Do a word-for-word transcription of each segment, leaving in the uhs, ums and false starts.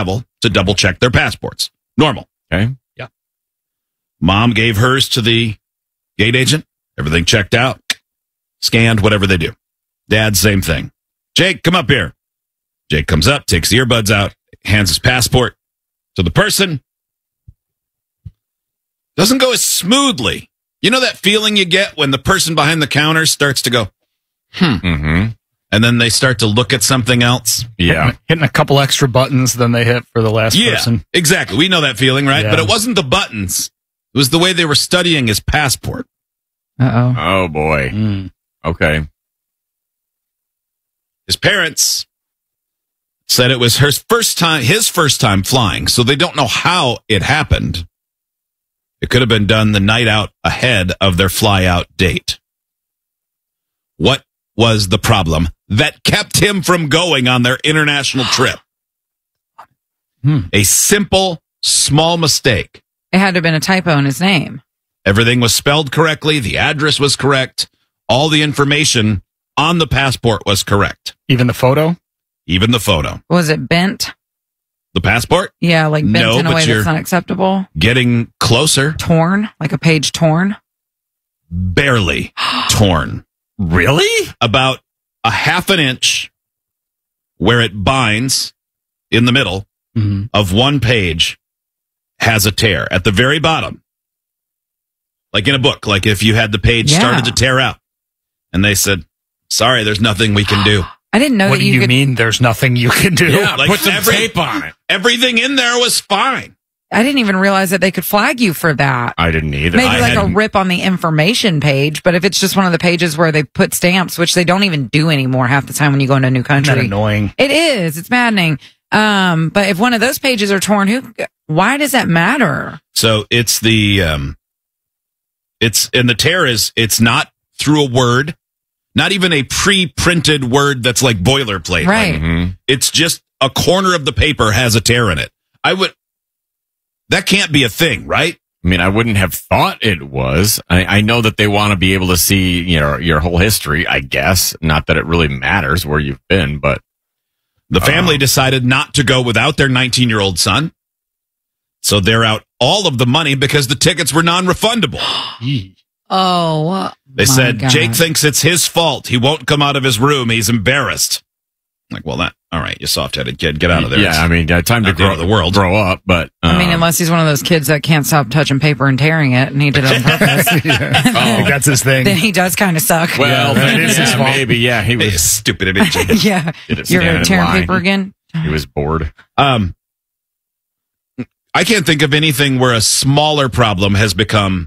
travel to double check their passports. Normal. Okay. Yeah. Mom gave hers to the gate agent. Everything checked out, scanned, whatever they do. Dad, same thing. Jake, come up here. Jake comes up, takes the earbuds out, hands his passport to the person. Doesn't go as smoothly. You know that feeling you get when the person behind the counter starts to go, hmm. Mm-hmm. And then they start to look at something else? Yeah. Hitting, hitting a couple extra buttons than they hit for the last yeah, person. Exactly. We know that feeling, right? Yeah. But it wasn't the buttons. It was the way they were studying his passport. Uh-oh. Oh, boy. Mm. Okay. His parents said it was her first time, his first time flying, so they don't know how it happened. It could have been done the night out ahead of their fly out date. What was the problem that kept him from going on their international trip? Hmm. A simple, small mistake. It had to have been a typo in his name. Everything was spelled correctly. The address was correct. All the information on the passport was correct. Even the photo? Even the photo. Was it bent? The passport? Yeah, like bent No, in a but way you're that's not acceptable. Getting closer. Torn? Like a page torn? Barely torn. Really? About a half an inch where it binds in the middle Mm-hmm. of one page has a tear at the very bottom. Like in a book, like if you had the page Yeah. started to tear out and they said, sorry, there's nothing we can do. I didn't know What that do you, you could. mean there's nothing you can do? Yeah, Like put some every- tape on it. Everything in there was fine. I didn't even realize that they could flag you for that. I didn't either. Maybe I like a hadn't. rip on the information page, but if it's just one of the pages where they put stamps, which they don't even do anymore half the time when you go into a new Isn't that country. annoying? It is. It's maddening. Um, but if one of those pages are torn, who? Why does that matter? So it's the, um, it's, and the tear is, it's not through a word, not even a pre-printed word that's like boilerplate. Right. Like, Mhm. it's just a corner of the paper has a tear in it. I would, that can't be a thing, right? I mean, I wouldn't have thought it was. I, I know that they want to be able to see, you know, your whole history, I guess. Not that it really matters where you've been, but The family Oh. decided not to go without their nineteen-year-old son. So they're out all of the money because the tickets were non-refundable. Yee. Oh, They my said, God. Jake thinks it's his fault. He won't come out of his room. He's embarrassed. Like, well, that, all right, you soft-headed kid, get out of there. yeah, I mean, uh, time to not the grow end of the world. grow up. But uh, I mean, unless he's one of those kids that can't stop touching paper and tearing it, and he did it on purpose, Yeah. I think that's his thing. then he does kind of suck. well, Yeah, then, it is yeah, his fault. maybe, yeah, he Hey, was stupid idiot. yeah, Did it you're stand in tearing line. paper again. he was bored. Um, I can't think of anything where a smaller problem has become,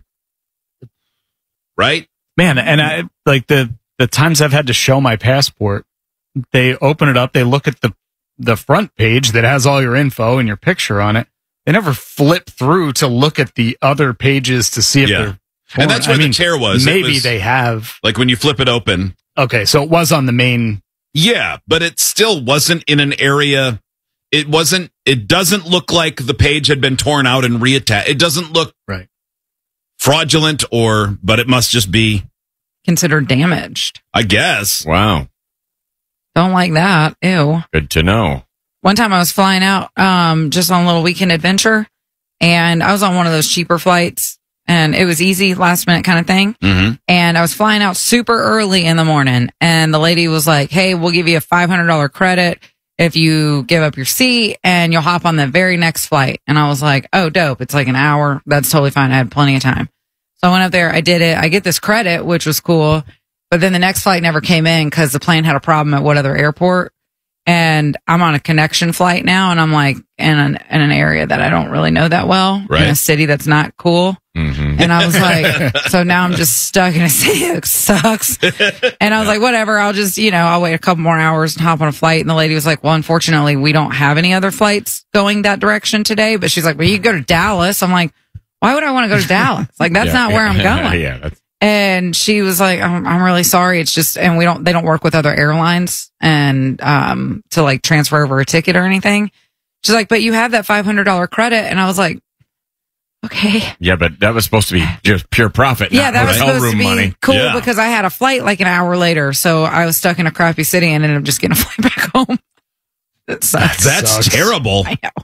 right? Man, and I like the the times I've had to show my passport, they open it up, they look at the the front page that has all your info and your picture on it. They never flip through to look at the other pages to see if Yeah. they're And torn. that's I where mean, the tear was. It Maybe was- they have. Like when you flip it open. Okay, so it was on the main. Yeah, but it still wasn't in an area. It wasn't, it doesn't look like the page had been torn out and reattached. It doesn't look Right. fraudulent or, but it must just be, Considered damaged. I guess. Wow, Don't like that. Ew. good to know. One time I was flying out um, just on a little weekend adventure, and I was on one of those cheaper flights, and it was easy, last minute kind of thing. Mm-hmm. And I was flying out super early in the morning, and the lady was like, hey, we'll give you a five hundred dollars credit if you give up your seat, and you'll hop on the very next flight. And I was like, oh, dope. It's like an hour. That's totally fine. I had plenty of time. So I went up there. I did it. I get this credit, which was cool. But then the next flight never came in because the plane had a problem at what other airport. And I'm on a connection flight now, and I'm like in an in an area that I don't really know that well, in Right. a city that's not cool. Mm-hmm. And I was like, so now I'm just stuck in a city that sucks. And I was like, whatever, I'll just, you know, I'll wait a couple more hours and hop on a flight. And the lady was like, well, unfortunately, we don't have any other flights going that direction today. But she's like, well, you can go to Dallas. I'm like, why would I want to go to Dallas? Like, that's Yeah, not where I'm yeah, going. yeah, that's, And she was like, I'm, I'm really sorry. It's just, and we don't, they don't work with other airlines and, um, to like transfer over a ticket or anything. She's like, but you have that five hundred dollars credit. And I was like, okay. yeah, but that was supposed to be just pure profit. Yeah, not that was hotel supposed to room be money. cool Yeah. because I had a flight like an hour later. So I was stuck in a crappy city and ended up just getting a flight back home. That sucks. That's Sucks. terrible. I know.